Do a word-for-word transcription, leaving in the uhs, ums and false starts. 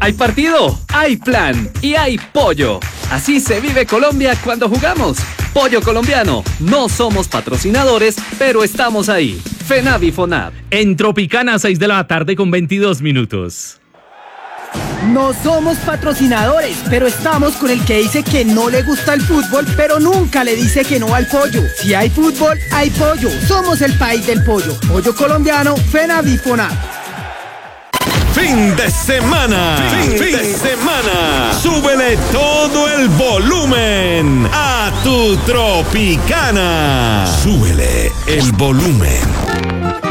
Hay partido, hay plan y hay pollo. Así se vive Colombia cuando jugamos. Pollo colombiano. No somos patrocinadores, pero estamos ahí. FENAV y FONAV. En Tropicana, seis de la tarde con veintidós minutos. No somos patrocinadores, pero estamos con el que dice que no le gusta el fútbol, pero nunca le dice que no al pollo. Si hay fútbol, hay pollo. Somos el país del pollo. Pollo colombiano, FENAV y FONAV. Fin de semana. Fin, fin de semana. Súbele todo el volumen a tu Tropicana. Súbele el volumen.